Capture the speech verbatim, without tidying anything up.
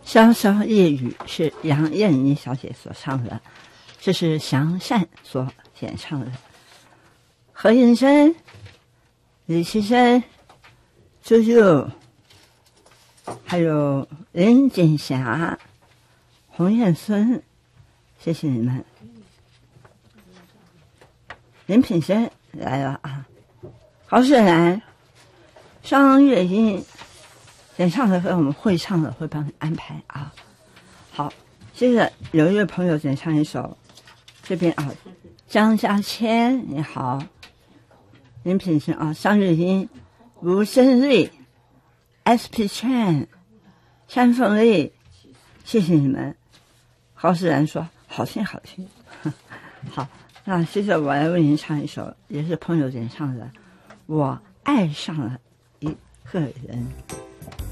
潇潇夜雨是杨燕妮小姐所唱的，这是祥善所演唱的。何应生、李奇生、朱朱，还有林锦霞、洪燕孙，谢谢你们。林品生来了啊，高胜兰、张月英演唱的和我们会唱的会帮你安排啊。好，接着有一位朋友演唱一首，这边啊，张家谦你好，林品生啊，张月英、吴生瑞、S P Chan、山凤丽，谢谢你们。高世然说好听好听，好，那接着我来为您唱一首，也是朋友演唱的《我爱上了一个人》。